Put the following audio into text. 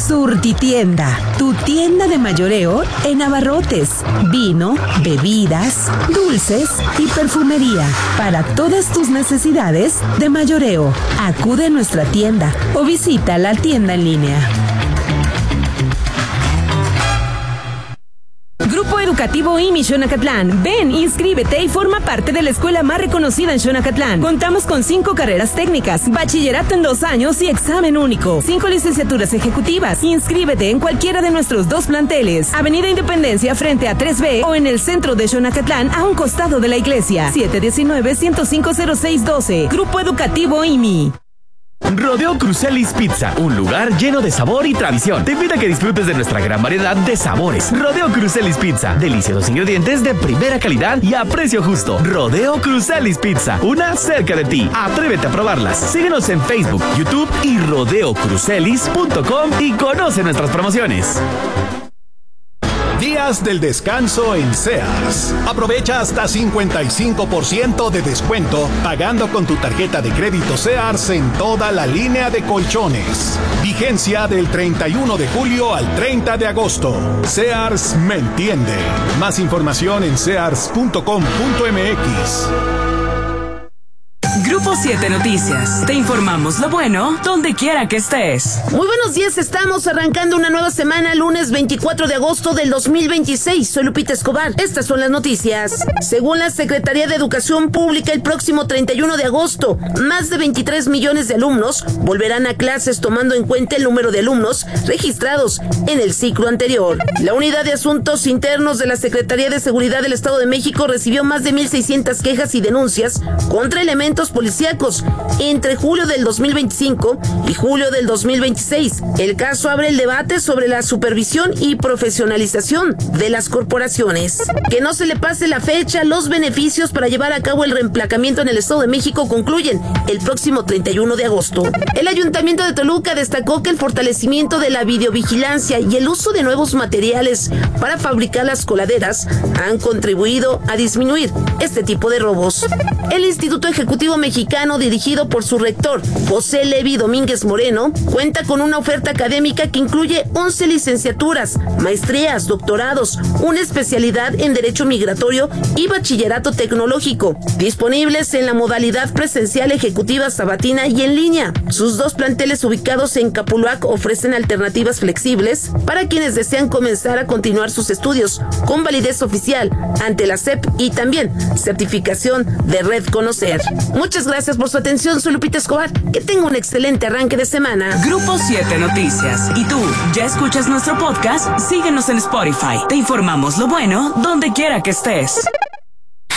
Surtitienda, tu tienda de mayoreo en abarrotes, vino, bebidas, dulces y perfumería. Para todas tus necesidades de mayoreo, acude a nuestra tienda o visita la tienda en línea. Grupo Educativo IMI Xonacatlán. Ven, inscríbete y forma parte de la escuela más reconocida en Xonacatlán. Contamos con 5 carreras técnicas, bachillerato en 2 años y examen único. 5 licenciaturas ejecutivas. Inscríbete en cualquiera de nuestros 2 planteles. Avenida Independencia frente a 3B o en el centro de Xonacatlán a un costado de la iglesia. 719-105-0612. Grupo Educativo IMI. Rodeo Crucelis Pizza, un lugar lleno de sabor y tradición. Te invita a que disfrutes de nuestra gran variedad de sabores. Rodeo Crucelis Pizza, deliciosos ingredientes de primera calidad y a precio justo. Rodeo Crucelis Pizza, una cerca de ti. Atrévete a probarlas. Síguenos en Facebook, YouTube y rodeocrucelis.com y conoce nuestras promociones. Días del descanso en Sears. Aprovecha hasta 55% de descuento pagando con tu tarjeta de crédito Sears en toda la línea de colchones. Vigencia del 31 de julio al 30 de agosto. Sears me entiende. Más información en sears.com.mx. Grupo 7 Noticias. Te informamos lo bueno donde quiera que estés. Muy buenos días, estamos arrancando una nueva semana, lunes 24 de agosto del 2026. Soy Lupita Escobar. Estas son las noticias. Según la Secretaría de Educación Pública, el próximo 31 de agosto, más de 23 millones de alumnos volverán a clases tomando en cuenta el número de alumnos registrados en el ciclo anterior. La Unidad de Asuntos Internos de la Secretaría de Seguridad del Estado de México recibió más de 1,600 quejas y denuncias contra elementos policíacos entre julio del 2025 y julio del 2026. El caso abre el debate sobre la supervisión y profesionalización de las corporaciones. Que no se le pase la fecha, los beneficios para llevar a cabo el reemplacamiento en el Estado de México concluyen el próximo 31 de agosto. El Ayuntamiento de Toluca destacó que el fortalecimiento de la videovigilancia y el uso de nuevos materiales para fabricar las coladeras han contribuido a disminuir este tipo de robos. El Instituto Ejecutivo Mexicano, dirigido por su rector, José Levi Domínguez Moreno, cuenta con una oferta académica que incluye 11 licenciaturas, maestrías, doctorados, una especialidad en Derecho Migratorio y Bachillerato Tecnológico, disponibles en la modalidad presencial, ejecutiva, sabatina y en línea. Sus 2 planteles ubicados en Capuluac ofrecen alternativas flexibles para quienes desean comenzar a continuar sus estudios con validez oficial ante la SEP y también certificación de Red Conocer. Muchas gracias por su atención, soy Lupita Escobar. Que tenga un excelente arranque de semana. Grupo 7 Noticias. ¿Y tú ya escuchas nuestro podcast? Síguenos en Spotify. Te informamos lo bueno donde quiera que estés.